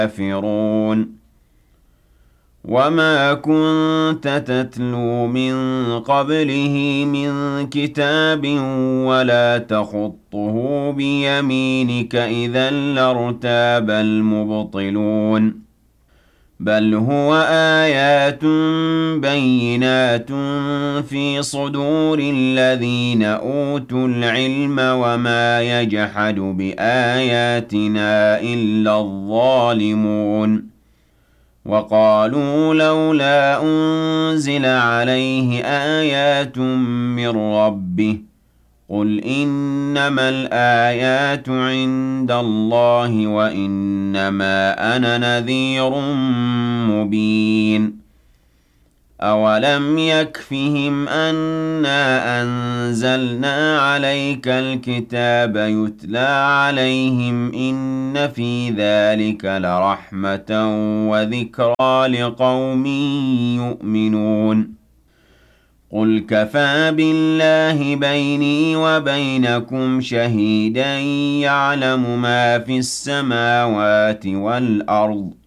كافرون وما كنت تتلو من قبله من كتاب ولا تخطه بيمينك إذا لارتاب المبطلون بل هو آيات بينات في صدور الذين أوتوا العلم وما يجحد بآياتنا إلا الظالمون وقالوا لولا أنزل عليه آيات من ربه قل إنما الآيات عند الله وإنما أنا نذير مبين أولم يكفهم أنا أنزلنا عليك الكتاب يتلى عليهم إن في ذلك لرحمة وذكرى لقوم يؤمنون قل كفى بالله بيني وبينكم شهيدا يعلم ما في السماوات والأرض